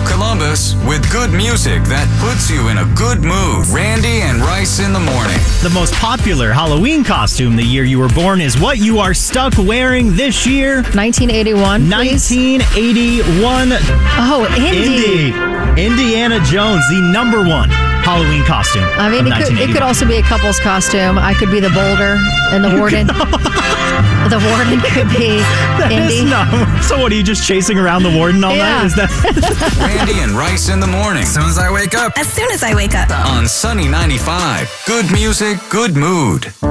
Columbus with good music that puts you in a good mood. Randy and Rice in the morning. The most popular Halloween costume the year you were born is what you are stuck wearing this year. 1981, please. 1981. Oh, Indy. Indiana Jones, the number one Halloween costume. I mean, it could also be a couple's costume. I could be the boulder and the warden. The warden could be Indy. So what, are you just chasing around the warden all night? Is that Randy and Rice in the morning. As soon as I wake up. As soon as I wake up. On Sunny 95. Good music, good mood.